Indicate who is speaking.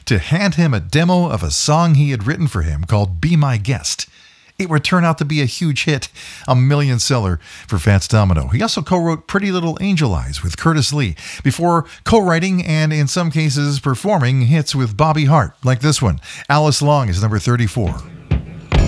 Speaker 1: to hand him a demo of a song he had written for him called Be My Guest. It would turn out to be a huge hit, a million seller for Fats Domino. He also co-wrote Pretty Little Angel Eyes with Curtis Lee before co-writing and in some cases performing hits with Bobby Hart, like this one. Alice Long is number 34.